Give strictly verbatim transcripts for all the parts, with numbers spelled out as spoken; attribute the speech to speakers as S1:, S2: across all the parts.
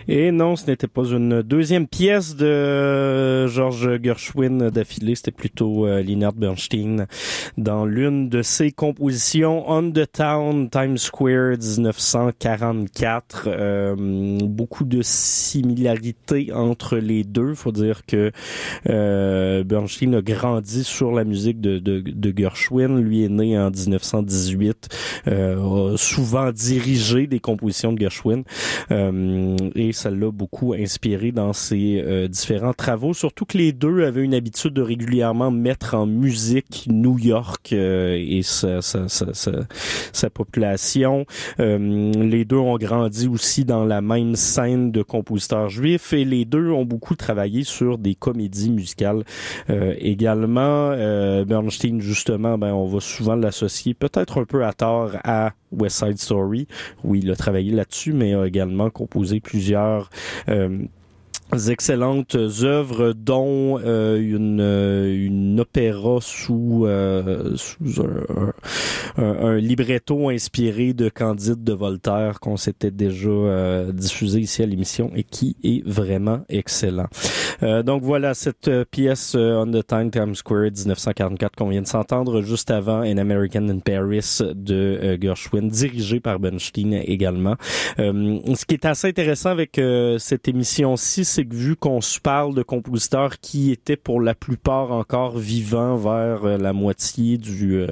S1: Et non, ce n'était pas une deuxième pièce de George Gershwin d'affilée, c'était plutôt euh, Leonard Bernstein dans l'une de ses compositions, On the Town, Times Square, dix-neuf cent quarante-quatre. Euh, beaucoup de similarités entre les deux. Faut dire que euh, Bernstein a grandi sur la musique de, de, de Gershwin. Lui est né en dix-neuf cent dix-huit, euh, a souvent dirigé des compositions de Gershwin euh, et ça l'a beaucoup inspiré dans ses euh, différents travaux. Surtout que les deux avaient une habitude de régulièrement mettre en musique New York euh, et sa, sa, sa, sa, sa population. Euh, les deux ont grandi aussi dans la même scène de compositeurs juifs et les deux ont beaucoup travaillé sur des comédies musicales euh, également. Euh, Bernstein, justement, ben on va souvent l'associer peut-être un peu à tort à West Side Story, où il a travaillé là-dessus, mais a également composé plusieurs euh, excellentes œuvres, dont euh, une une opéra sous euh, sous un, un, un libretto inspiré de Candide de Voltaire qu'on s'était déjà euh, diffusé ici à l'émission et qui est vraiment excellent. Euh, donc voilà cette pièce euh, On the Town, Times Square, dix-neuf cent quarante-quatre qu'on vient de s'entendre juste avant, An American in Paris de euh, Gershwin, dirigé par Bernstein également. Euh, ce qui est assez intéressant avec euh, cette émission-ci, c'est que vu qu'on se parle de compositeurs qui étaient pour la plupart encore vivants vers euh, la moitié du euh,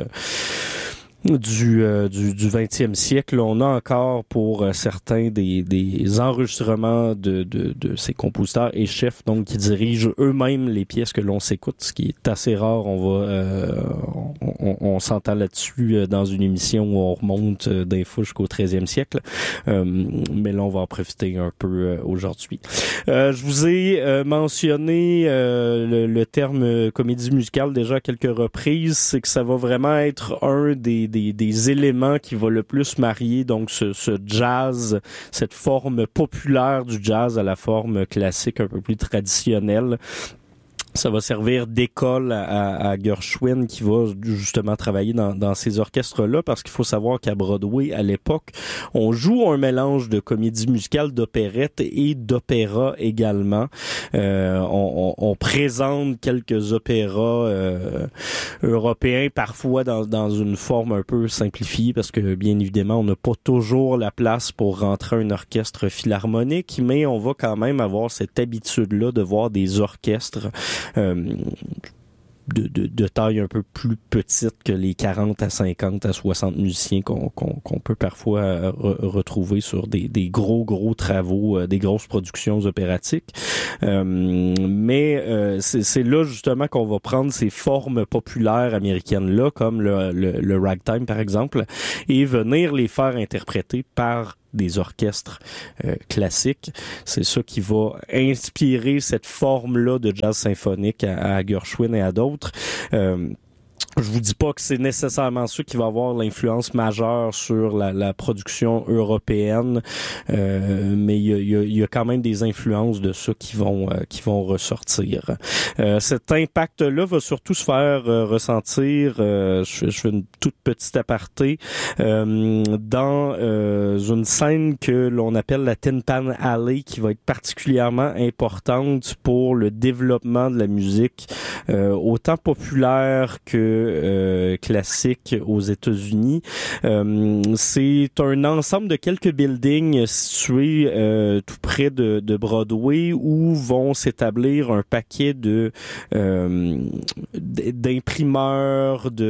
S1: du euh, du du vingtième siècle, on a encore pour euh, certains des des enregistrements de de de ces compositeurs et chefs donc qui dirigent eux-mêmes les pièces que l'on s'écoute, ce qui est assez rare. On va euh, on, on, on s'entend là-dessus euh, dans une émission où on remonte euh, d'infos jusqu'au treizième siècle, euh, mais là on va en profiter un peu euh, aujourd'hui. Euh, je vous ai euh, mentionné euh, le, le terme euh, comédie musicale déjà à quelques reprises. C'est que ça va vraiment être un des Des, des éléments qui va le plus marier donc ce, ce jazz, cette forme populaire du jazz à la forme classique un peu plus traditionnelle. Ça va servir d'école à, à Gershwin qui va justement travailler dans, dans ces orchestres-là, parce qu'il faut savoir qu'à Broadway, à l'époque, on joue un mélange de comédie musicale, d'opérette et d'opéra également. Euh, on, on, on présente quelques opéras euh, européens, parfois dans, dans une forme un peu simplifiée, parce que bien évidemment, on n'a pas toujours la place pour rentrer un orchestre philharmonique, mais on va quand même avoir cette habitude-là de voir des orchestres Euh, de, de, de taille un peu plus petite que les quarante à cinquante à soixante musiciens qu'on, qu'on, qu'on peut parfois re- retrouver sur des, des gros, gros travaux, euh, des grosses productions opératiques. Euh, mais euh, c'est, c'est là justement qu'on va prendre ces formes populaires américaines-là, comme le, le, le ragtime par exemple, et venir les faire interpréter par des orchestres euh, classiques. C'est ça qui va inspirer cette forme-là de jazz symphonique à, à Gershwin et à d'autres. Euh, Je vous dis pas que c'est nécessairement ça qui va avoir l'influence majeure sur la, la production européenne, euh, mais il y a, y, a, y a quand même des influences de ça qui vont euh, qui vont ressortir. Euh, cet impact-là va surtout se faire euh, ressentir. Euh, je, je fais une toute petite aparté euh, dans euh, une scène que l'on appelle la Tin Pan Alley, qui va être particulièrement importante pour le développement de la musique, euh, autant populaire que Euh, classique aux États-Unis. Euh, c'est un ensemble de quelques buildings situés euh, tout près de, de Broadway où vont s'établir un paquet de euh, d'imprimeurs, de